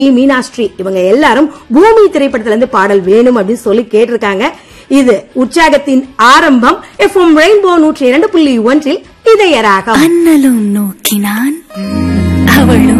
மீனாஸ்ரீ இவங்க எல்லாரும் பூமி திரைப்படத்துல இருந்து பாடல் வேணும் அப்படின்னு சொல்லி கேட்டிருக்காங்க. இது உற்சாகத்தின் ஆரம்பம். எஃப்எம் ரெயின்போ 102.1 இதய ராகம். அண்ணலும் நோக்கினான் அவளும்